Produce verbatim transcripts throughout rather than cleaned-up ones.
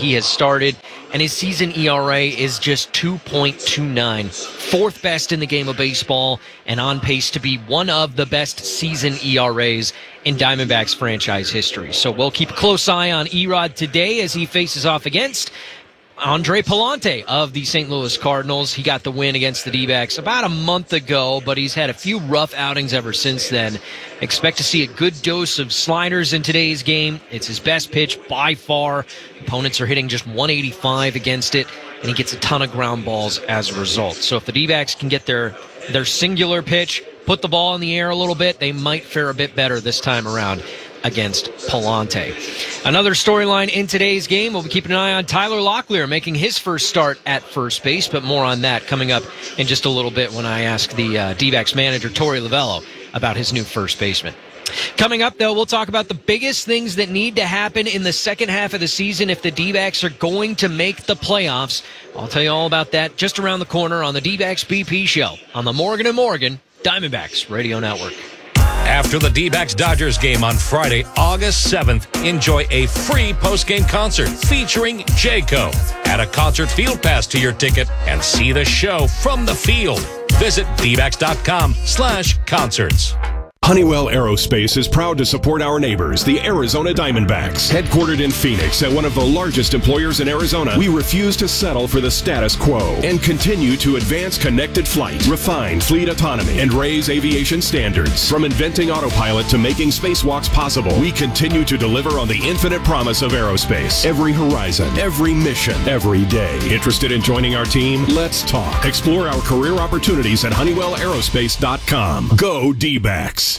he has started, and his season E R A is just two point two nine. Fourth best in the game of baseball, and on pace to be one of the best season E R As in Diamondbacks franchise history. So we'll keep a close eye on Erod today as he faces off against Andre Palante of the Saint Louis Cardinals. He got the win against the D-backs about a month ago, but he's had a few rough outings ever since then. Expect to see a good dose of sliders in today's game. It's his best pitch by far. Opponents are hitting just one eighty-five against it, and he gets a ton of ground balls as a result. So if the D-backs can get their, their singular pitch, put the ball in the air a little bit, they might fare a bit better this time around against Palante. Another storyline in today's game, we'll be keeping an eye on Tyler Locklear making his first start at first base, but more on that coming up in just a little bit when I ask the uh, D-backs manager, Torey Lovullo, about his new first baseman. Coming up, though, we'll talk about the biggest things that need to happen in the second half of the season if the D-backs are going to make the playoffs. I'll tell you all about that just around the corner on the D-backs B P Show on the Morgan and Morgan Diamondbacks Radio Network. After the D-backs-Dodgers game on Friday, August seventh, enjoy a free post-game concert featuring Jayco. Add a concert field pass to your ticket and see the show from the field. Visit dbacks.com slash concerts. Honeywell Aerospace is proud to support our neighbors, the Arizona Diamondbacks. Headquartered in Phoenix and one of the largest employers in Arizona, we refuse to settle for the status quo and continue to advance connected flight, refine fleet autonomy, and raise aviation standards. From inventing autopilot to making spacewalks possible, we continue to deliver on the infinite promise of aerospace. Every horizon, every mission, every day. Interested in joining our team? Let's talk. Explore our career opportunities at honeywell aerospace dot com. Go D-backs.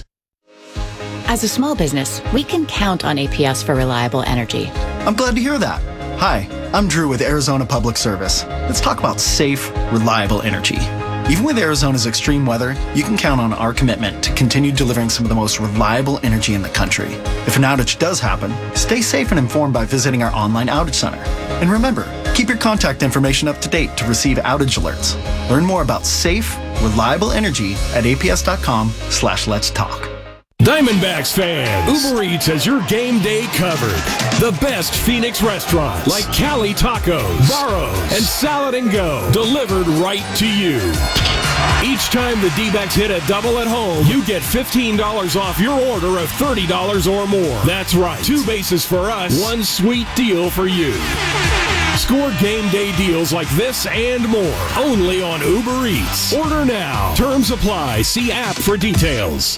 As a small business, we can count on A P S for reliable energy. I'm glad to hear that. Hi, I'm Drew with Arizona Public Service. Let's talk about safe, reliable energy. Even with Arizona's extreme weather, you can count on our commitment to continue delivering some of the most reliable energy in the country. If an outage does happen, stay safe and informed by visiting our online outage center. And remember, keep your contact information up to date to receive outage alerts. Learn more about safe, reliable energy at aps.com slash let's talk. Diamondbacks fans, Uber Eats has your game day covered. The best Phoenix restaurants like Cali Tacos, Barro's, and Salad and Go delivered right to you. Each time the D-backs hit a double at home, you get fifteen dollars off your order of thirty dollars or more. That's right, two bases for us, one sweet deal for you. Score game day deals like this and more only on Uber Eats. Order now. Terms apply. See app for details.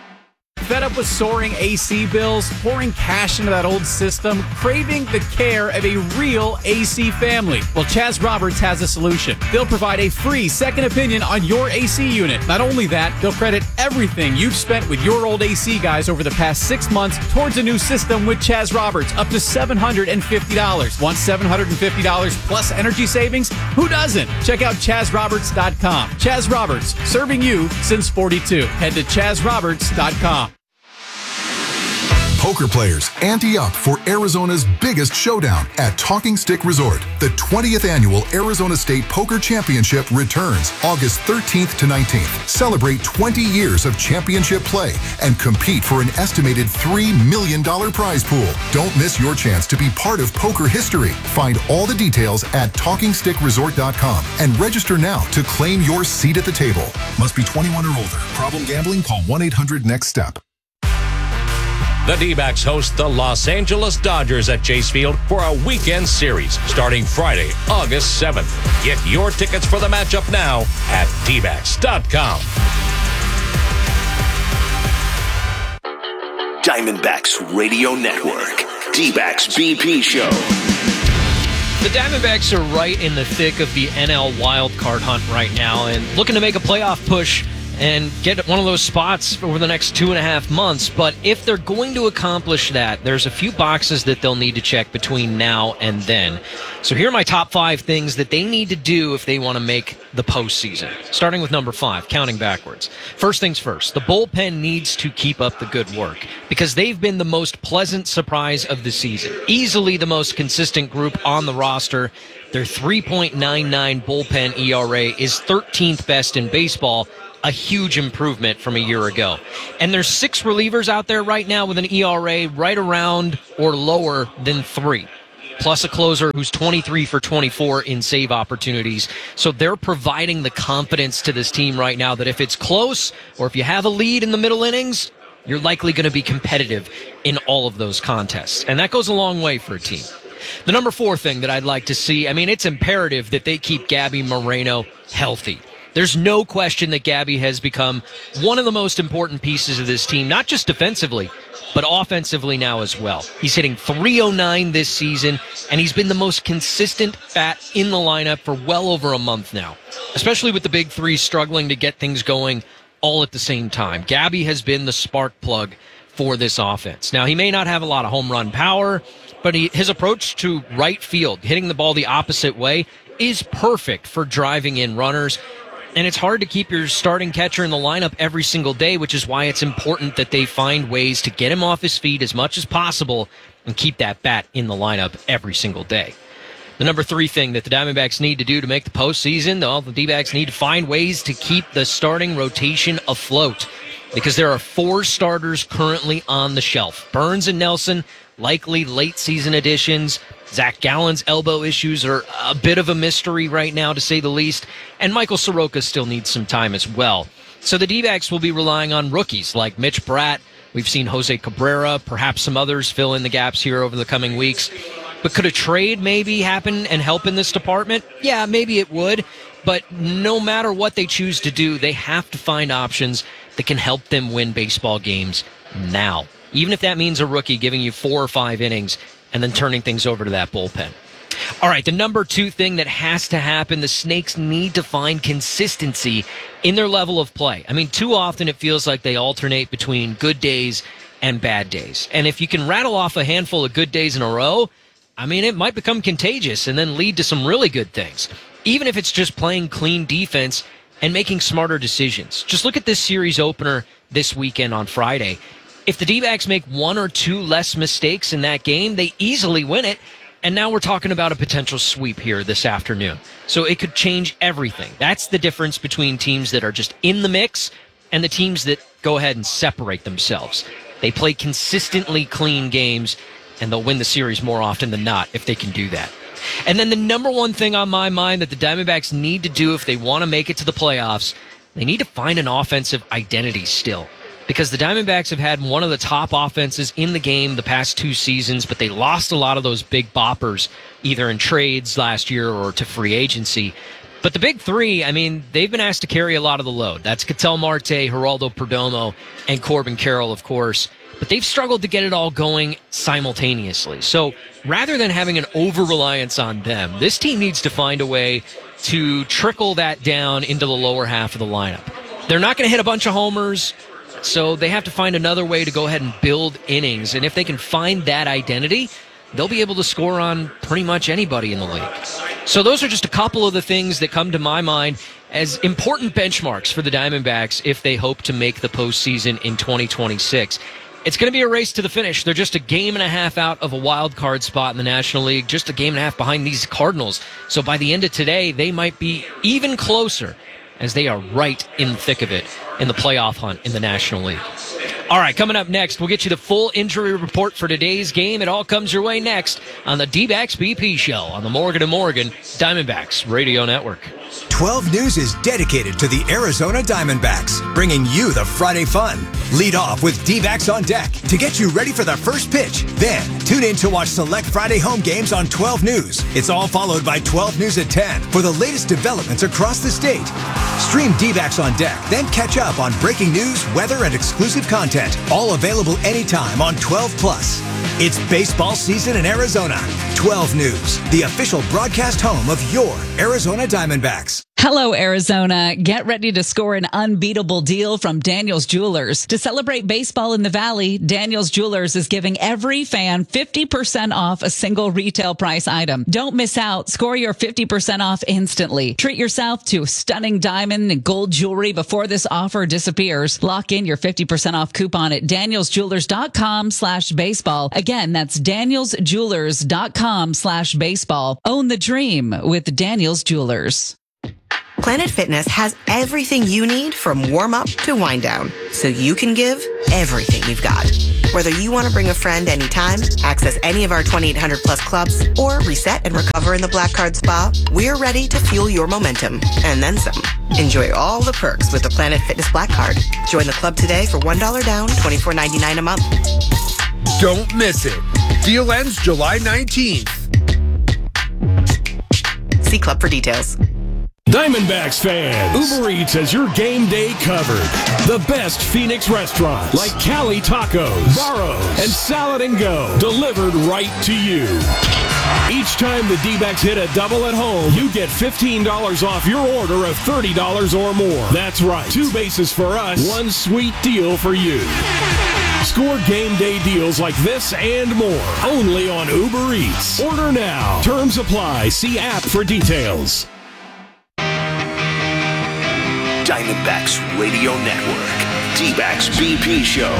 Fed up with soaring A C bills, pouring cash into that old system, craving the care of a real A C family? Well, Chaz Roberts has a solution. They'll provide a free second opinion on your A C unit. Not only that, they'll credit everything you've spent with your old A C guys over the past six months towards a new system with Chaz Roberts, up to seven hundred fifty dollars. Want seven hundred fifty dollars plus energy savings? Who doesn't? Check out chaz roberts dot com. Chaz Roberts, serving you since forty-two. Head to chaz roberts dot com. Poker players ante up for Arizona's biggest showdown at Talking Stick Resort. The twentieth annual Arizona State Poker Championship returns August thirteenth to nineteenth. Celebrate twenty years of championship play and compete for an estimated three million dollars prize pool. Don't miss your chance to be part of poker history. Find all the details at talking stick resort dot com and register now to claim your seat at the table. Must be twenty-one or older. Problem gambling? Call one eight hundred next step. The D-backs host the Los Angeles Dodgers at Chase Field for a weekend series starting Friday, August seventh. Get your tickets for the matchup now at d backs dot com. Diamondbacks Radio Network, D-backs B P Show. The Diamondbacks are right in the thick of the N L wildcard hunt right now and looking to make a playoff push and get one of those spots over the next two and a half months. But if they're going to accomplish that, there's a few boxes that they'll need to check between now and then. So here are my top five things that they need to do if they want to make the postseason. Starting with number five, counting backwards. First things first, the bullpen needs to keep up the good work because they've been the most pleasant surprise of the season. Easily the most consistent group on the roster. Their three point nine nine bullpen E R A is thirteenth best in baseball. A huge improvement from a year ago. And there's six relievers out there right now with an E R A right around or lower than three. plus a closer who's twenty-three for twenty-four in save opportunities. So they're providing the confidence to this team right now that if it's close or if you have a lead in the middle innings, you're likely going to be competitive in all of those contests. And that goes a long way for a team. The number four thing that I'd like to see, I mean, it's imperative that they keep Gabby Moreno healthy. There's no question that Gabby has become one of the most important pieces of this team, not just defensively, but offensively now as well. He's hitting three oh nine this season, and he's been the most consistent bat in the lineup for well over a month now, especially with the big three struggling to get things going all at the same time. Gabby has been the spark plug for this offense. Now, he may not have a lot of home run power, but he, his approach to right field, hitting the ball the opposite way, is perfect for driving in runners. And it's hard to keep your starting catcher in the lineup every single day, which is why it's important that they find ways to get him off his feet as much as possible and keep that bat in the lineup every single day. The number three thing that the Diamondbacks need to do to make the postseason, well, the D-backs need to find ways to keep the starting rotation afloat because there are four starters currently on the shelf. Burns and Nelson, likely late season additions. Zach Gallen's elbow issues are a bit of a mystery right now, to say the least. And Michael Soroka still needs some time as well. So the D-backs will be relying on rookies like Mitch Bratt. We've seen Jose Cabrera, perhaps some others fill in the gaps here over the coming weeks. But could a trade maybe happen and help in this department? Yeah, maybe it would. But no matter what they choose to do, they have to find options that can help them win baseball games now. Even if that means a rookie giving you four or five innings and then turning things over to that bullpen. All right, the number two thing that has to happen, the Snakes need to find consistency in their level of play. I mean, too often it feels like they alternate between good days and bad days. And if you can rattle off a handful of good days in a row, I mean, it might become contagious and then lead to some really good things. Even if it's just playing clean defense and making smarter decisions. Just look at this series opener this weekend on Friday. If the D-backs make one or two less mistakes in that game, they easily win it. And now we're talking about a potential sweep here this afternoon. So it could change everything. That's the difference between teams that are just in the mix and the teams that go ahead and separate themselves. They play consistently clean games, and they'll win the series more often than not if they can do that. And then the number one thing on my mind that the Diamondbacks need to do if they want to make it to the playoffs, they need to find an offensive identity still. Because the Diamondbacks have had one of the top offenses in the game the past two seasons, but they lost a lot of those big boppers, either in trades last year or to free agency. But the big three, I mean, they've been asked to carry a lot of the load. That's Ketel Marte, Geraldo Perdomo, and Corbin Carroll, of course. But they've struggled to get it all going simultaneously. So rather than having an over-reliance on them, this team needs to find a way to trickle that down into the lower half of the lineup. They're not going to hit a bunch of homers, so they have to find another way to go ahead and build innings. And if they can find that identity, they'll be able to score on pretty much anybody in the league. So those are just a couple of the things that come to my mind as important benchmarks for the Diamondbacks if they hope to make the postseason in twenty twenty-six. It's going to be a race to the finish. They're just a game and a half out of a wild card spot in the National League, just a game and a half behind these Cardinals. So by the end of today, they might be even closer, as they are right in the thick of it in the playoff hunt in the National League. All right, coming up next, we'll get you the full injury report for today's game. It all comes your way next on the D-backs B P Show on the Morgan and Morgan Diamondbacks Radio Network. twelve News is dedicated to the Arizona Diamondbacks, bringing you the Friday fun. Lead off with D-backs on deck to get you ready for the first pitch. Then, tune in to watch select Friday home games on twelve News. It's all followed by twelve News at ten for the latest developments across the state. Stream D-backs on deck, then catch up on breaking news, weather, and exclusive content. All available anytime on twelve plus. It's baseball season in Arizona. twelve News, the official broadcast home of your Arizona Diamondbacks. Hello, Arizona. Get ready to score an unbeatable deal from Daniel's Jewelers. To celebrate baseball in the Valley, Daniel's Jewelers is giving every fan fifty percent off a single retail price item. Don't miss out. Score your fifty percent off instantly. Treat yourself to stunning diamond and gold jewelry before this offer disappears. Lock in your fifty percent off coupon at danielsjewelers.com slash baseball. Again, that's danielsjewelers.com slash baseball. Own the dream with Daniel's Jewelers. Planet Fitness has everything you need from warm up to wind down, so you can give everything you've got. Whether you want to bring a friend anytime, access any of our twenty-eight hundred plus clubs, or reset and recover in the Black Card Spa, we're ready to fuel your momentum. And then some. Enjoy all the perks with the Planet Fitness Black Card. Join the club today for one dollar down, twenty-four ninety-nine a month. Don't miss it. Deal ends July nineteenth. See club for details. Diamondbacks fans, Uber Eats has your game day covered. The best Phoenix restaurants like Cali Tacos, Barro's, and Salad and Go delivered right to you. Each time the D-backs hit a double at home, you get fifteen dollars off your order of thirty dollars or more. That's right. Two bases for us, one sweet deal for you. Score game day deals like this and more only on Uber Eats. Order now. Terms apply. See app for details. Diamondbacks Radio Network. D-backs B P Show.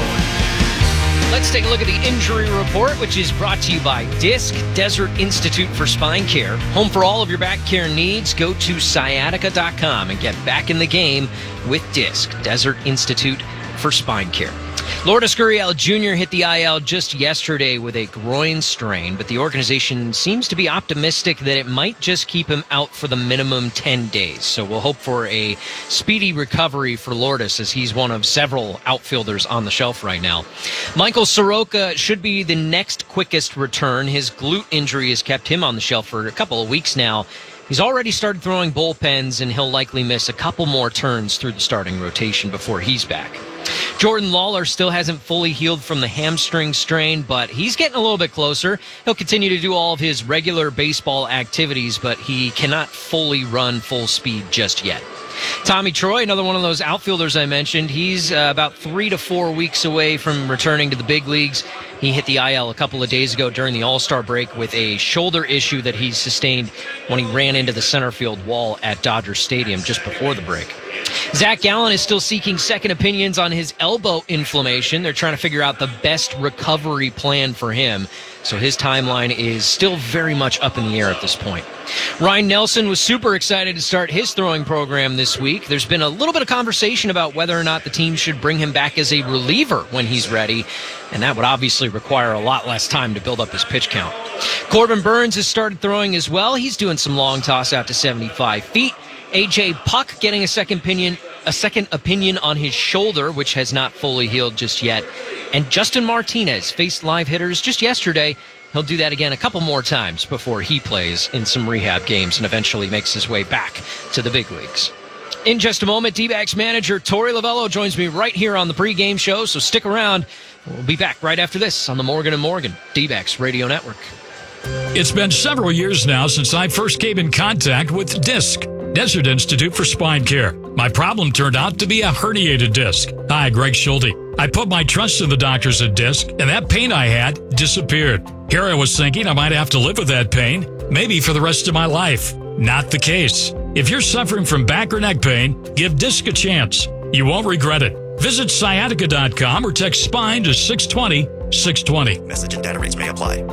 Let's take a look at the injury report, which is brought to you by Disc Desert Institute for Spine Care. Home for all of your back care needs. Go to sciatica dot com and get back in the game with Disc Desert Institute for Spine Care. Lourdes Gurriel Junior hit the I L just yesterday with a groin strain, but the organization seems to be optimistic that it might just keep him out for the minimum ten days. So we'll hope for a speedy recovery for Lourdes, as he's one of several outfielders on the shelf right now. Michael Soroka should be the next quickest return. His glute injury has kept him on the shelf for a couple of weeks now. He's already started throwing bullpens, and he'll likely miss a couple more turns through the starting rotation before he's back. Jordan Lawler still hasn't fully healed from the hamstring strain, but he's getting a little bit closer. He'll continue to do all of his regular baseball activities, but he cannot fully run full speed just yet. Tommy Troy, another one of those outfielders I mentioned, he's uh, about three to four weeks away from returning to the big leagues. He hit the I L a couple of days ago during the All-Star break with a shoulder issue that he sustained when he ran into the center field wall at Dodger Stadium just before the break. Zach Gallen is still seeking second opinions on his elbow inflammation. They're trying to figure out the best recovery plan for him. So his timeline is still very much up in the air at this point. Ryan Nelson was super excited to start his throwing program this week. There's been a little bit of conversation about whether or not the team should bring him back as a reliever when he's ready, and that would obviously require a lot less time to build up his pitch count. Corbin Burns has started throwing as well. He's doing some long toss out to seventy-five feet. A J Puck getting a second opinion, a second opinion on his shoulder, which has not fully healed just yet. And Justin Martinez faced live hitters just yesterday. He'll do that again a couple more times before he plays in some rehab games and eventually makes his way back to the big leagues. In just a moment, D-backs manager Torey Lovullo joins me right here on the pregame show, so stick around. We'll be back right after this on the Morgan and Morgan D-backs Radio Network. It's been several years now since I first came in contact with DISC, Desert Institute for Spine Care. My problem turned out to be a herniated disc. Hi, Greg Schulte. I put my trust in the doctors at DISC, and that pain I had disappeared. Here I was thinking I might have to live with that pain, maybe for the rest of my life. Not the case. If you're suffering from back or neck pain, give DISC a chance. You won't regret it. Visit sciatica dot com or text SPINE to six twenty, six twenty. Message and data rates may apply.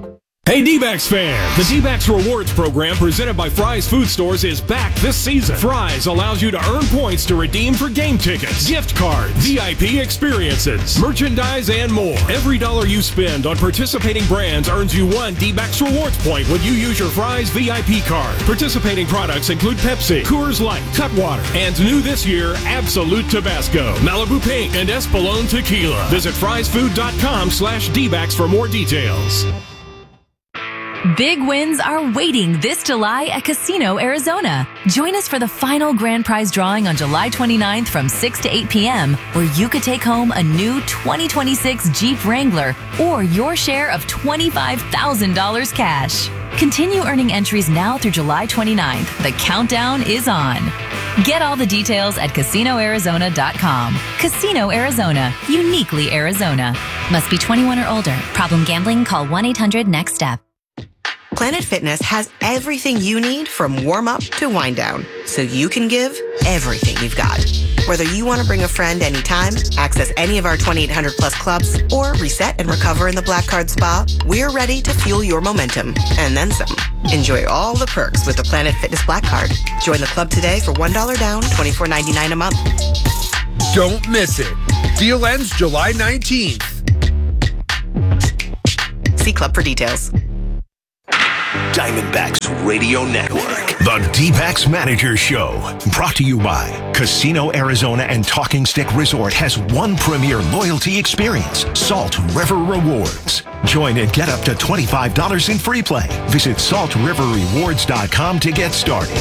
Hey D-backs fans, the D-backs Rewards program presented by Fry's Food Stores is back this season. Fry's allows you to earn points to redeem for game tickets, gift cards, V I P experiences, merchandise, and more. Every dollar you spend on participating brands earns you one D-backs Rewards point when you use your Fry's V I P card. Participating products include Pepsi, Coors Light, Cutwater, and new this year, Absolute Tabasco, Malibu Pink, and Espolón Tequila. Visit fries food dot com slash D-backs for more details. Big wins are waiting this July at Casino Arizona. Join us for the final grand prize drawing on July twenty-ninth from six to eight p.m., where you could take home a new twenty twenty-six Jeep Wrangler or your share of twenty-five thousand dollars cash. Continue earning entries now through July twenty-ninth. The countdown is on. Get all the details at casino arizona dot com. Casino Arizona, uniquely Arizona. Must be twenty-one or older. Problem gambling? Call one eight hundred next step. Planet Fitness has everything you need from warm-up to wind-down, so you can give everything you've got. Whether you want to bring a friend anytime, access any of our twenty-eight hundred plus clubs, or reset and recover in the Black Card Spa, we're ready to fuel your momentum, and then some. Enjoy all the perks with the Planet Fitness Black Card. Join the club today for one dollar down, twenty-four ninety-nine a month. Don't miss it. Deal ends July nineteenth. See Club for details. Diamondbacks Radio Network. The D-Backs Manager Show. Brought to you by Casino Arizona and Talking Stick Resort has one premier loyalty experience, Salt River Rewards. Join and get up to twenty-five dollars in free play. Visit salt river rewards dot com to get started.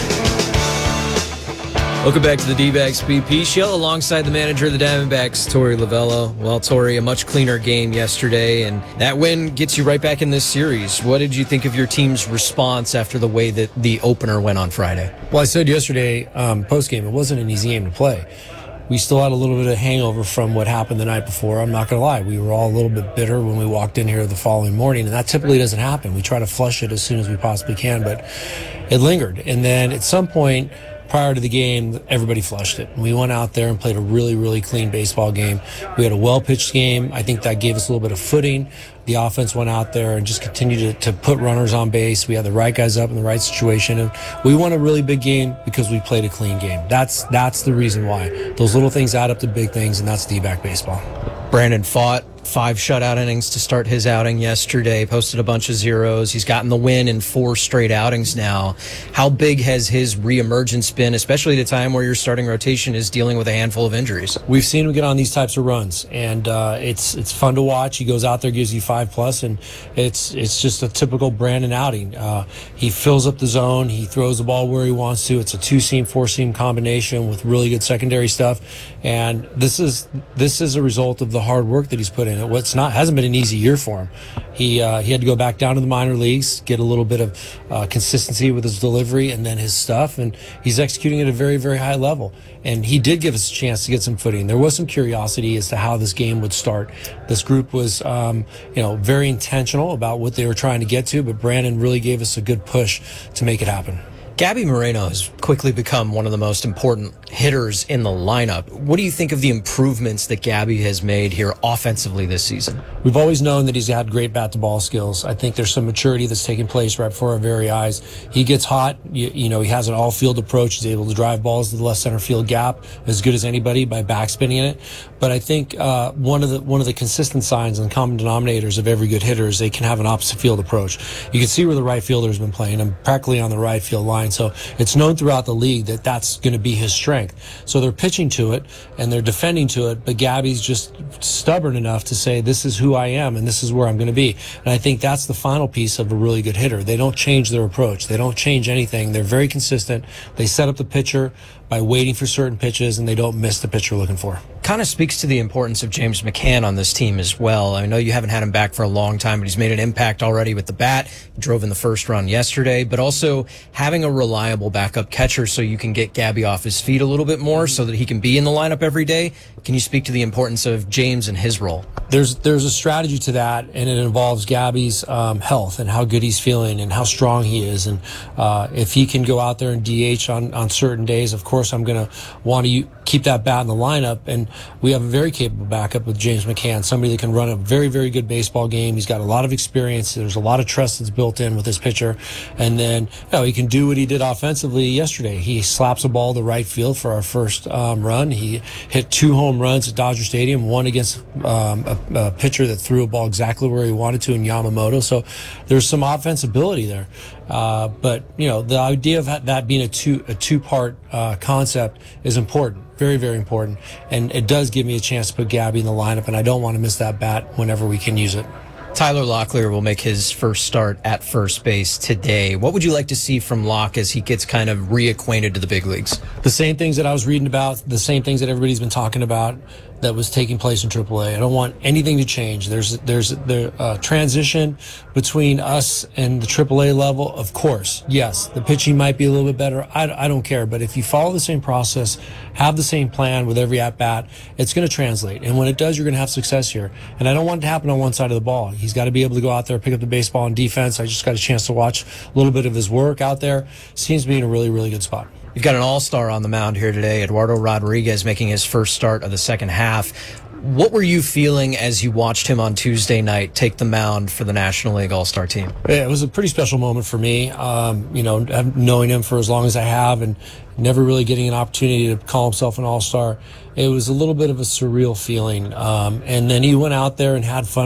Welcome back to the D-Backs B P Show alongside the manager of the Diamondbacks, Torey Lovullo. Well, Torey, a much cleaner game yesterday, and that win gets you right back in this series. What did you think of your team's response after the way that the opener went on Friday? Well, I said yesterday, um, post-game, it wasn't an easy game to play. We still had a little bit of hangover from what happened the night before. I'm not going to lie. We were all a little bit bitter when we walked in here the following morning, and that typically doesn't happen. We try to flush it as soon as we possibly can, but it lingered. And then at some point, prior to the game, everybody flushed it. We went out there and played a really, really clean baseball game. We had a well-pitched game. I think that gave us a little bit of footing. The offense went out there and just continued to, to put runners on base. We had the right guys up in the right situation. And we won a really big game because we played a clean game. That's that's the reason why. Those little things add up to big things, and that's D-back baseball. Brandon Pfaadt, five shutout innings to start his outing yesterday, posted a bunch of zeros. He's gotten the win in four straight outings now. How big has his reemergence been, especially at a time where your starting rotation is dealing with a handful of injuries? We've seen him get on these types of runs, and uh, it's it's fun to watch. He goes out there, gives you five plus, and it's it's just a typical Brandon outing. Uh, he fills up the zone. He throws the ball where he wants to. It's a two-seam, four-seam combination with really good secondary stuff, and this is this is a result of the hard work that he's put in. What's not hasn't been an easy year for him. He uh, he had to go back down to the minor leagues, get a little bit of uh, consistency with his delivery and then his stuff, and he's executing at a very, very high level. And he did give us a chance to get some footing. There was some curiosity as to how this game would start. This group was, um, you know, very intentional about what they were trying to get to, but Brandon really gave us a good push to make it happen. Gabby Moreno has quickly become one of the most important hitters in the lineup. What do you think of the improvements that Gabby has made here offensively this season? We've always known that he's had great bat-to-ball skills. I think there's some maturity that's taking place right before our very eyes. He gets hot. You, you know, he has an all-field approach. He's able to drive balls to the left center field gap as good as anybody by backspinning it. But I think uh, one of the one of the consistent signs and common denominators of every good hitter is they can have an opposite field approach. You can see where the right fielder has been playing and practically on the right field line. So it's known throughout the league that that's going to be his strength. So they're pitching to it and they're defending to it, but Gabby's just stubborn enough to say, this is who I am and this is where I'm going to be. And I think that's the final piece of a really good hitter. They don't change their approach. They don't change anything. They're very consistent. They set up the pitcher by waiting for certain pitches, and they don't miss the pitch you're looking for. Kind of speaks to the importance of James McCann on this team as well. I know you haven't had him back for a long time, but he's made an impact already with the bat. He drove in the first run yesterday, but also having a reliable backup catcher so you can get Gabby off his feet a little bit more so that he can be in the lineup every day. Can you speak to the importance of James and his role? There's there's a strategy to that, and it involves Gabby's um, health and how good he's feeling and how strong he is. And uh, if he can go out there and D H on, on certain days, of course I'm going to want to keep that bat in the lineup. And we have a very capable backup with James McCann, somebody that can run a very, very good baseball game. He's got a lot of experience. There's a lot of trust that's built in with this pitcher. And then, you know, he can do what he did offensively yesterday. He slaps a ball to right field for our first um, run. He hit two home runs at Dodger Stadium, one against um, a, a pitcher that threw a ball exactly where he wanted to in Yamamoto. So there's some offensibility there. Uh, but, you know, the idea of that being a two a two-part uh, concept is important, very, very important. And it does give me a chance to put Gabby in the lineup, and I don't want to miss that bat whenever we can use it. Tyler Locklear will make his first start at first base today. What would you like to see from Locke as he gets kind of reacquainted to the big leagues? The same things that I was reading about, the same things that everybody's been talking about that was taking place in triple A. I don't want anything to change. There's there's the uh, transition between us and the triple A level. Of course, yes, the pitching might be a little bit better. I, I don't care. But if you follow the same process, have the same plan with every at-bat, it's going to translate. And when it does, you're going to have success here. And I don't want it to happen on one side of the ball. He's got to be able to go out there, pick up the baseball on defense. I just got a chance to watch a little bit of his work out there. Seems to be in a really, really good spot. You've got an all-star on the mound here today, Eduardo Rodriguez, making his first start of the second half. What were you feeling as you watched him on Tuesday night take the mound for the National League All-Star team? Yeah, it was a pretty special moment for me, um, you know, knowing him for as long as I have and never really getting an opportunity to call himself an all-star. It was a little bit of a surreal feeling. Um, and then he went out there and had fun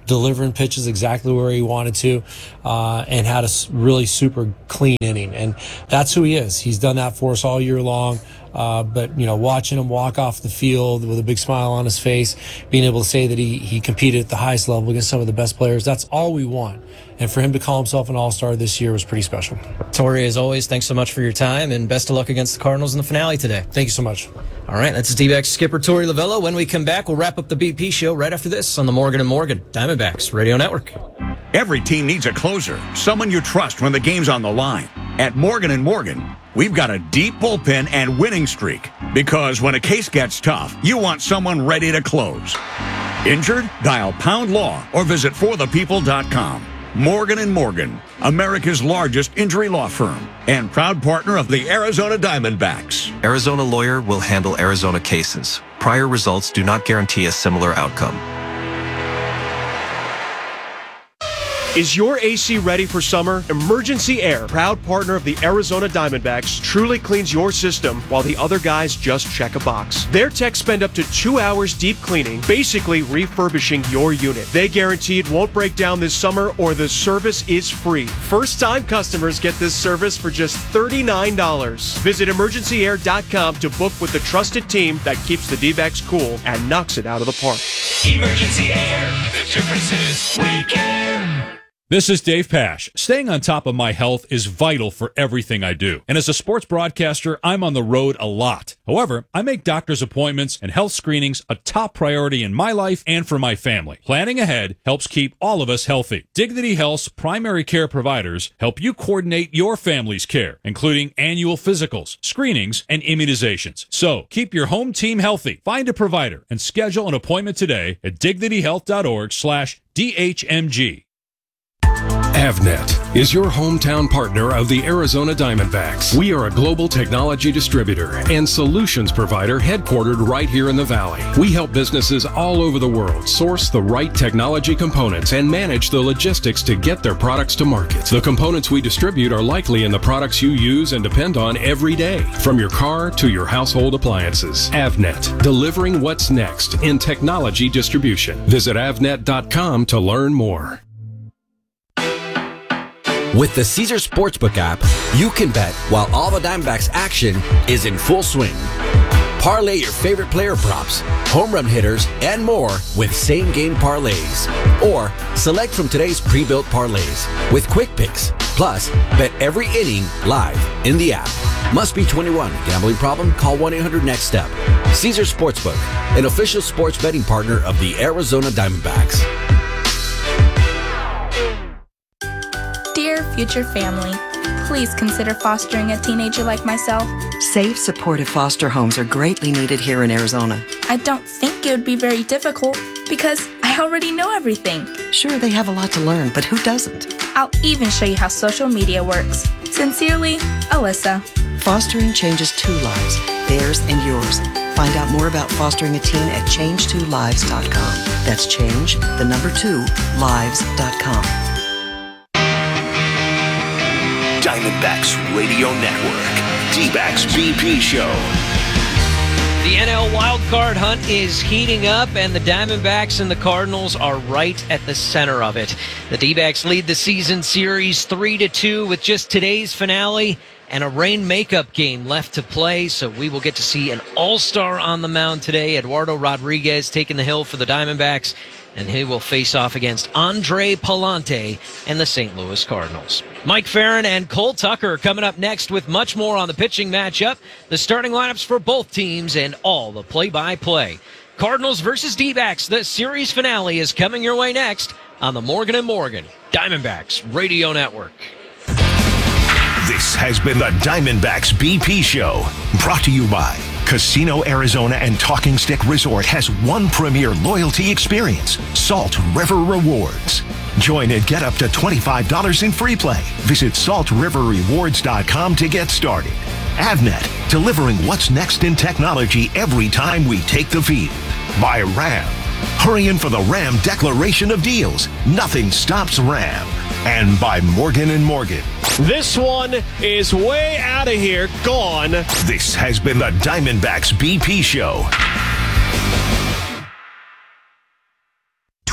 delivering pitches exactly where he wanted to, uh, and had a really super clean inning. And that's who he is. He's done that for us all year long. Uh, but, you know, watching him walk off the field with a big smile on his face, being able to say that he, he competed at the highest level against some of the best players, that's all we want. And for him to call himself an all-star this year was pretty special. Torey, as always, thanks so much for your time, and best of luck against the Cardinals in the finale today. Thank you so much. All right, that's D-backs skipper Torey Lovullo. When we come back, we'll wrap up the B P show right after this on the Morgan and Morgan Diamondbacks Radio Network. Every team needs a closer, someone you trust when the game's on the line. At Morgan and Morgan, we've got a deep bullpen and winning streak. Because when a case gets tough, you want someone ready to close. Injured? Dial Pound Law or visit for the people dot com. Morgan and Morgan, America's largest injury law firm and proud partner of the Arizona Diamondbacks. Arizona Lawyer will handle Arizona cases. Prior results do not guarantee a similar outcome. Is your A C ready for summer? Emergency Air, proud partner of the Arizona Diamondbacks, truly cleans your system while the other guys just check a box. Their techs spend up to two hours deep cleaning, basically refurbishing your unit. They guarantee it won't break down this summer or the service is free. First-time customers get this service for just thirty-nine dollars. Visit emergency air dot com to book with the trusted team that keeps the D-backs cool and knocks it out of the park. Emergency Air, the difference is we care. This is Dave Pash. Staying on top of my health is vital for everything I do. And as a sports broadcaster, I'm on the road a lot. However, I make doctor's appointments and health screenings a top priority in my life and for my family. Planning ahead helps keep all of us healthy. Dignity Health's primary care providers help you coordinate your family's care, including annual physicals, screenings, and immunizations. So, keep your home team healthy. Find a provider and schedule an appointment today at dignity health dot org slash D H M G. Avnet is your hometown partner of the Arizona Diamondbacks. We are a global technology distributor and solutions provider headquartered right here in the Valley. We help businesses all over the world source the right technology components and manage the logistics to get their products to market. The components we distribute are likely in the products you use and depend on every day, from your car to your household appliances. Avnet, delivering what's next in technology distribution. Visit avnet dot com to learn more. With the Caesars Sportsbook app, you can bet while all the Diamondbacks action is in full swing. Parlay your favorite player props, home run hitters, and more with same-game parlays. Or select from today's pre-built parlays with quick picks. Plus, bet every inning live in the app. Must be twenty-one. Gambling problem? Call one eight hundred next step. Caesars Sportsbook, an official sports betting partner of the Arizona Diamondbacks. Dear future family, please consider fostering a teenager like myself. Safe, supportive foster homes are greatly needed here in Arizona. I don't think it would be very difficult because I already know everything. Sure, they have a lot to learn, but who doesn't? I'll even show you how social media works. Sincerely, Alyssa. Fostering changes two lives, theirs and yours. Find out more about fostering a teen at change two lives dot com. That's change, the number two, lives dot com. Diamondbacks Radio Network, D-backs B P Show. The N L wildcard hunt is heating up, and the Diamondbacks and the Cardinals are right at the center of it. The D-backs lead the season series three to two with just today's finale and a rain makeup game left to play, so we will get to see an all-star on the mound today. Eduardo Rodriguez taking the hill for the Diamondbacks, and he will face off against Andre Palante and the Saint Louis Cardinals. Mike Farron and Cole Tucker are coming up next with much more on the pitching matchup, the starting lineups for both teams, and all the play-by-play. Cardinals versus D-backs, the series finale is coming your way next on the Morgan and Morgan Diamondbacks Radio Network. This has been the Diamondbacks B P Show, brought to you by Casino Arizona and Talking Stick Resort has one premier loyalty experience, Salt River Rewards. Join and get up to twenty-five dollars in free play. Visit salt river rewards dot com to get started. Avnet, delivering what's next in technology every time we take the field. By Ram. Hurry in for the Ram Declaration of Deals. Nothing stops Ram. And by Morgan and Morgan. This one is way out of here. Gone. This has been the Diamondbacks B P Show.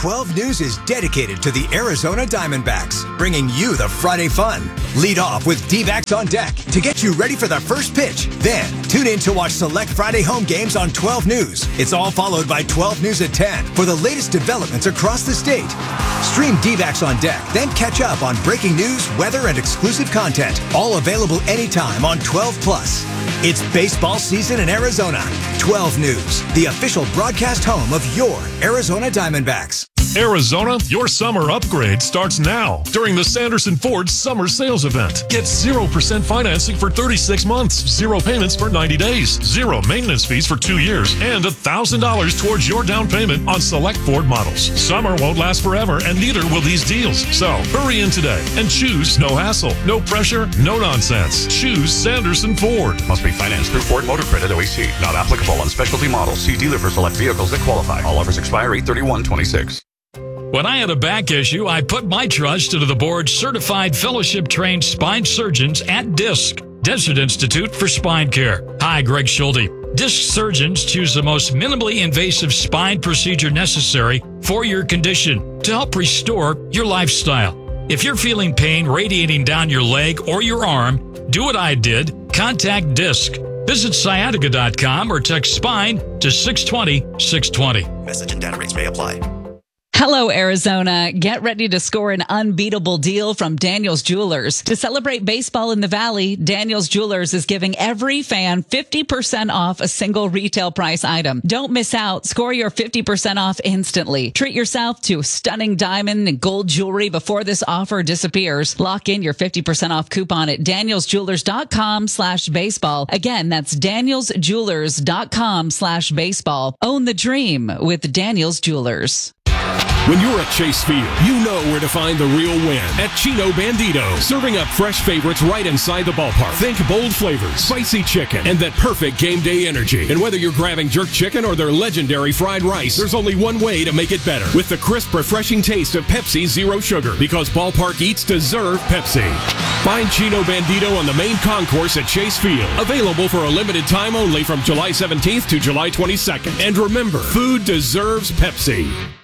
twelve News is dedicated to the Arizona Diamondbacks, bringing you the Friday fun. Lead off with D-backs on deck to get you ready for the first pitch. Then, tune in to watch select Friday home games on twelve News. It's all followed by twelve News at ten for the latest developments across the state. Stream D-backs on deck, then catch up on breaking news, weather, and exclusive content. All available anytime on twelve plus. It's baseball season in Arizona. twelve News, the official broadcast home of your Arizona Diamondbacks. Arizona, your summer upgrade starts now during the Sanderson Ford Summer Sales Event. Get zero percent financing for thirty-six months, zero payments for ninety days, zero maintenance fees for two years, and one thousand dollars towards your down payment on select Ford models. Summer won't last forever, and neither will these deals. So hurry in today and choose no hassle, no pressure, no nonsense. Choose Sanderson Ford. Must be financed through Ford Motor Credit O E C. Not applicable on specialty models. See dealer for select vehicles that qualify. All offers expire eight thirty-one twenty-six. When I had a back issue, I put my trust into the board's certified fellowship-trained spine surgeons at DISC, Desert Institute for Spine Care. Hi, Greg Schulte. DISC surgeons choose the most minimally invasive spine procedure necessary for your condition to help restore your lifestyle. If you're feeling pain radiating down your leg or your arm, do what I did. Contact DISC. Visit sciatica dot com or text SPINE to six twenty, six twenty. Message and data rates may apply. Hello, Arizona. Get ready to score an unbeatable deal from Daniels Jewelers. To celebrate baseball in the Valley, Daniels Jewelers is giving every fan fifty percent off a single retail price item. Don't miss out. Score your fifty percent off instantly. Treat yourself to stunning diamond and gold jewelry before this offer disappears. Lock in your fifty percent off coupon at daniels jewelers dot com slash baseball. Again, that's daniels jewelers dot com slash baseball. Own the dream with Daniels Jewelers. When you're at Chase Field, you know where to find the real win. At Chino Bandito, serving up fresh favorites right inside the ballpark. Think bold flavors, spicy chicken, and that perfect game day energy. And whether you're grabbing jerk chicken or their legendary fried rice, there's only one way to make it better. With the crisp, refreshing taste of Pepsi Zero Sugar. Because ballpark eats deserve Pepsi. Find Chino Bandito on the main concourse at Chase Field. Available for a limited time only from July seventeenth to July twenty-second. And remember, food deserves Pepsi.